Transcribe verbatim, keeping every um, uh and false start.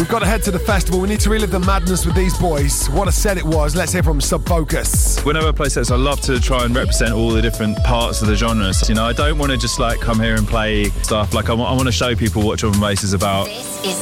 We've got to head to the festival. We need to relive the madness with these boys. What a set it was. Let's hear from Sub Focus. Whenever I play sets, I love to try and represent all the different parts of the genre. So, you know, I don't want to just like come here and play stuff. Like I, w- I want to show people what drum and bass is about. This is